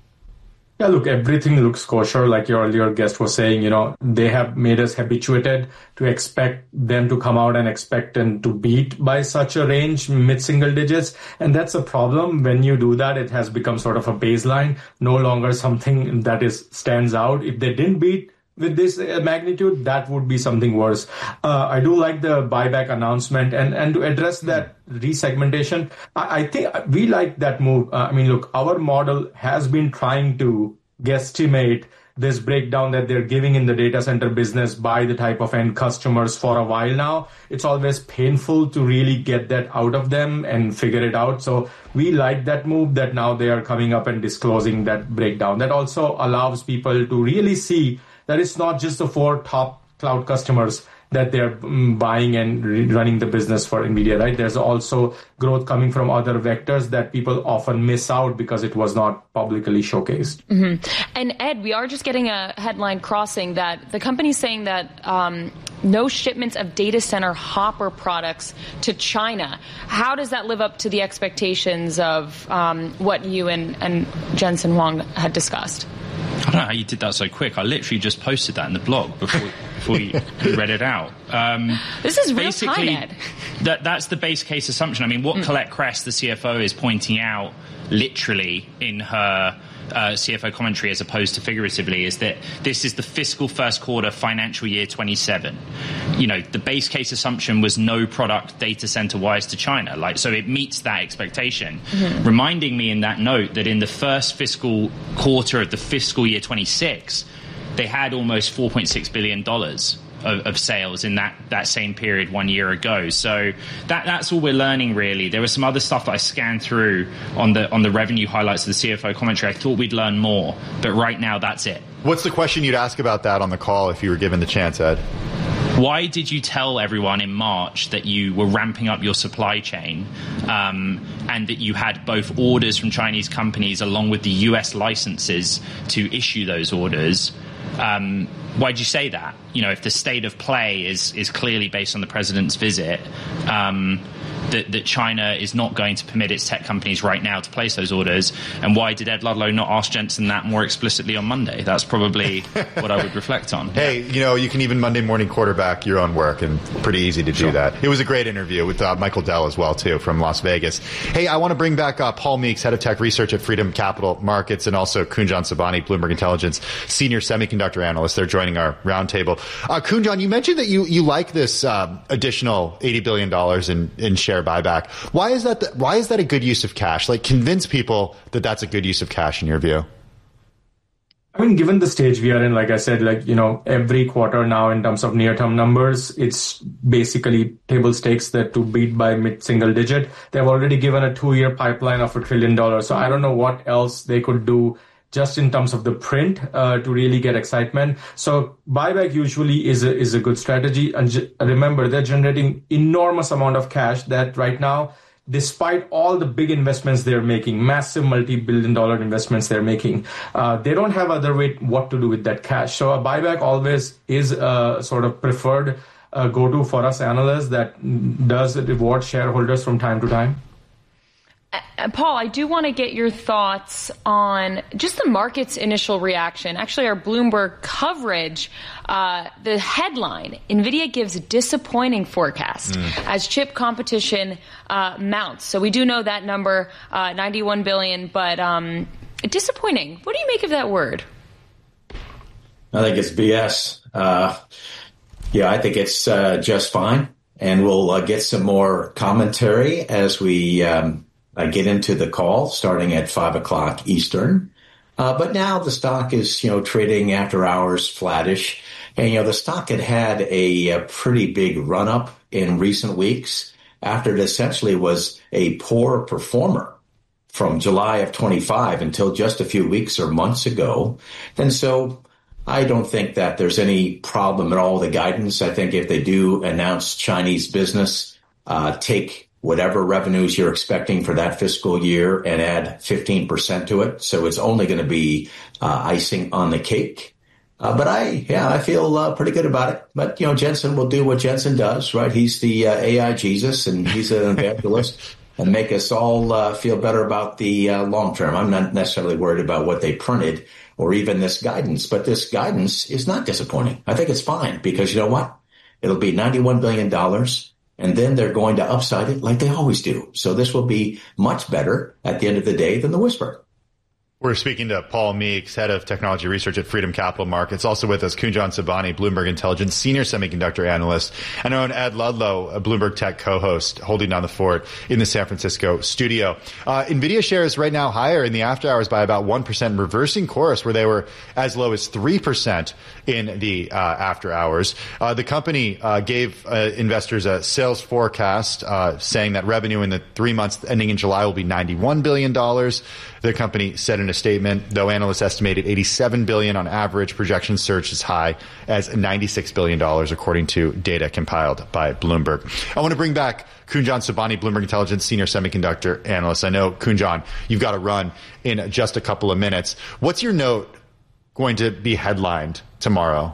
Yeah, look, everything looks kosher. Like your earlier guest was saying, they have made us habituated to expect them to come out and expect them to beat by such a range, mid-single digits. And that's a problem. When you do that, it has become sort of a baseline, no longer something that stands out. If they didn't beat with this magnitude, that would be something worse. I do like the buyback announcement, and to address that resegmentation, I think we like that move. Look, our model has been trying to guesstimate this breakdown that they're giving in the data center business by the type of end customers for a while now. It's always painful to really get that out of them and figure it out. So we like that move, that now they are coming up and disclosing that breakdown. That also allows people to really see that it's not just the 4 top cloud customers that they're buying and running the business for NVIDIA, right? There's also growth coming from other vectors that people often miss out because it was not publicly showcased. Mm-hmm. And Ed, we are just getting a headline crossing that the company's saying that no shipments of data center Hopper products to China. How does that live up to the expectations of what you and Jensen Huang had discussed? I don't know how you did that so quick. I literally just posted that in the blog before you read it out. This is real time, Ed. That's the base case assumption. What Colette Kress, the CFO, is pointing out literally in her CFO commentary as opposed to figuratively is that this is the fiscal first quarter financial year 27. The base case assumption was no product data center wise to China. So it meets that expectation. Mm-hmm. Reminding me in that note that in the first fiscal quarter of the fiscal year 26, they had almost $4.6 billion of sales in that same period 1 year ago. So that's all we're learning, really. There was some other stuff that I scanned through on the revenue highlights of the CFO commentary. I thought we'd learn more, but right now that's it. What's the question you'd ask about that on the call if you were given the chance, Ed? Why did you tell everyone in March that you were ramping up your supply chain and that you had both orders from Chinese companies along with the US licenses to issue those orders? Why'd you say that? If the state of play is clearly based on the president's visit, that China is not going to permit its tech companies right now to place those orders? And why did Ed Ludlow not ask Jensen that more explicitly on Monday? That's probably what I would reflect on. Hey, you can even Monday morning quarterback your own work, and pretty easy to do that. It was a great interview with Michael Dell as well, too, from Las Vegas. Hey, I want to bring back Paul Meeks, head of tech research at Freedom Capital Markets, and also Kunjan Sobhani, Bloomberg Intelligence senior semiconductor analyst. They're joining our roundtable. Kunjan, you mentioned that you like this additional $80 billion in share buyback. Why is that a good use of cash? Like, convince people that that's a good use of cash in your view. I mean, given the stage we are in, like I said, every quarter now in terms of near-term numbers, it's basically table stakes that to beat by mid-single digit. They've already given a 2-year pipeline of $1 trillion. So I don't know what else they could do just in terms of the print to really get excitement. So buyback usually is a good strategy. And remember, they're generating enormous amount of cash that right now, despite all the big investments they're making, massive multi-billion-dollar investments they're making, they don't have other way what to do with that cash. So a buyback always is a sort of preferred go-to for us analysts that does reward shareholders from time to time. Paul, I do want to get your thoughts on just the market's initial reaction. Actually, our Bloomberg coverage, the headline, NVIDIA gives disappointing forecast as chip competition mounts. So we do know that number, $91 billion, but disappointing. What do you make of that word? I think it's BS. I think it's just fine. And we'll get some more commentary as we get into the call starting at 5 o'clock Eastern. But now the stock is, trading after hours flattish. And, the stock had a pretty big run up in recent weeks after it essentially was a poor performer from July of 25 until just a few weeks or months ago. And so I don't think that there's any problem at all with the guidance. I think if they do announce Chinese business, take whatever revenues you're expecting for that fiscal year and add 15% to it. So it's only going to be icing on the cake. But I feel pretty good about it. But, Jensen will do what Jensen does, right? He's the AI Jesus, and he's an evangelist and make us all feel better about the long term. I'm not necessarily worried about what they printed or even this guidance, but this guidance is not disappointing. I think it's fine because you know what? It'll be $91 billion. And then they're going to upside it like they always do. So this will be much better at the end of the day than the whisper. We're speaking to Paul Meeks, head of technology research at Freedom Capital Markets. Also with us, Kunjan Sobhani, Bloomberg Intelligence senior semiconductor analyst, and our own Ed Ludlow, a Bloomberg Tech co-host, holding down the fort in the San Francisco studio. NVIDIA shares right now higher in the after hours by about 1%, reversing course where they were as low as 3% in the after hours. The company gave investors a sales forecast saying that revenue in the 3 months ending in July will be $91 billion. The company said in a statement, though analysts estimated $87 billion on average, projections surged as high as $96 billion, according to data compiled by Bloomberg. I want to bring back Kunjan Sobhani, Bloomberg Intelligence senior semiconductor analyst. I know, Kunjan, you've got to run in just a couple of minutes. What's your note going to be headlined tomorrow?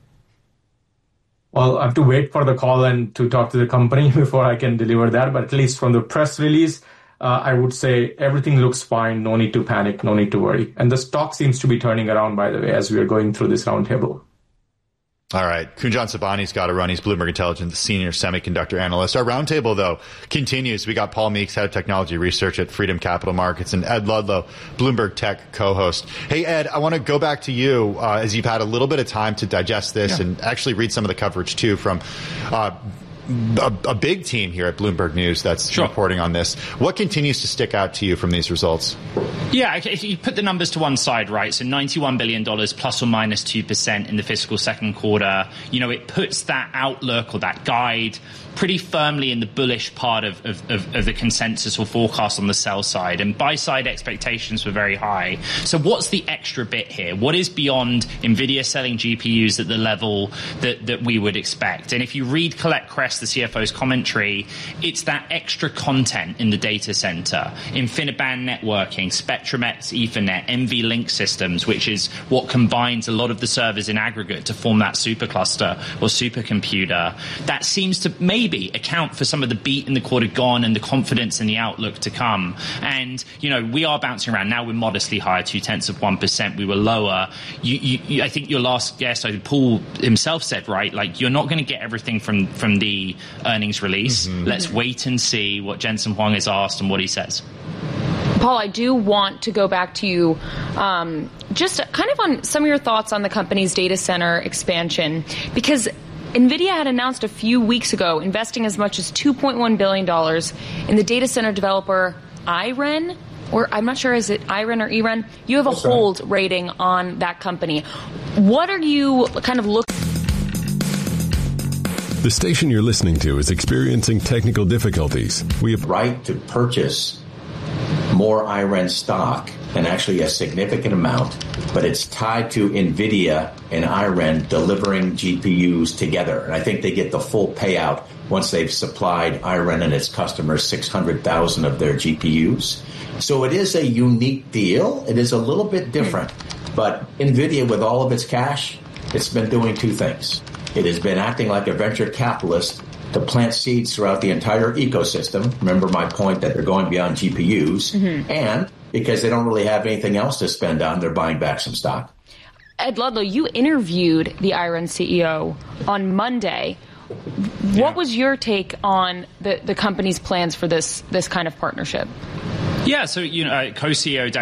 Well, I have to wait for the call and to talk to the company before I can deliver that. But at least from the press release, I would say everything looks fine. No need to panic. No need to worry. And the stock seems to be turning around, by the way, as we are going through this roundtable. All right. Kunjan Sobhani's got to run. He's Bloomberg Intelligence senior semiconductor analyst. Our roundtable, though, continues. We got Paul Meeks, head of technology research at Freedom Capital Markets, and Ed Ludlow, Bloomberg Tech co-host. Hey, Ed, I want to go back to you as you've had a little bit of time to digest this and actually read some of the coverage, too, from a big team here at Bloomberg News that's reporting on this. What continues to stick out to you from these results? Yeah, if you put the numbers to one side, right, so $91 billion plus or minus 2% in the fiscal second quarter, it puts that outlook or that guide pretty firmly in the bullish part of the consensus or forecast on the sell side. And buy side expectations were very high. So what's the extra bit here? What is beyond NVIDIA selling GPUs at the level that we would expect? And if you read Colette Kress, the CFO's commentary, it's that extra content in the data center, InfiniBand networking, Spectrum-X Ethernet, NVLink systems, which is what combines a lot of the servers in aggregate to form that supercluster or supercomputer. That seems to maybe maybe account for some of the beat in the quarter gone and the confidence in the outlook to come. And, we are bouncing around. Now we're modestly higher, 0.2%. We were lower. I think your last guest, Paul himself said, right, like you're not going to get everything from the earnings release. Let's wait and see what Jensen Huang is asked and what he says. Paul, I do want to go back to you just kind of on some of your thoughts on the company's data center expansion, because NVIDIA had announced a few weeks ago investing as much as $2.1 billion in the data center developer IREN, or I'm not sure, is it IREN or EREN? You have a hold rating on that company. What are you kind of looking? The station you're listening to is experiencing technical difficulties. We have right to purchase more IREN stock, and actually a significant amount, but it's tied to NVIDIA and IREN delivering GPUs together. And I think they get the full payout once they've supplied IREN and its customers 600,000 of their GPUs. So it is a unique deal. It is a little bit different. But NVIDIA, with all of its cash, it's been doing two things. It has been acting like a venture capitalist to plant seeds throughout the entire ecosystem. Remember my point that they're going beyond GPUs. And because they don't really have anything else to spend on, they're buying back some stock. Ed Ludlow, you interviewed the IREN CEO on Monday. What was your take on the company's plans for this kind of partnership? Yeah, so, co-CEO